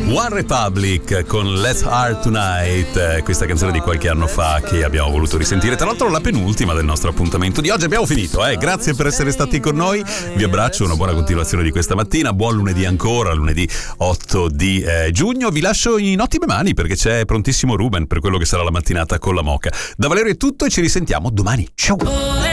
One Republic con Let's Heart Tonight, questa canzone di qualche anno fa che abbiamo voluto risentire, tra l'altro la penultima del nostro appuntamento di oggi. Abbiamo finito, grazie per essere stati con noi, vi abbraccio, una buona continuazione di questa mattina, buon lunedì ancora, lunedì 8 di giugno, vi lascio in ottime mani perché c'è prontissimo Ruben per quello che sarà la mattinata con la Moca. Da Valerio è tutto e ci risentiamo domani, ciao!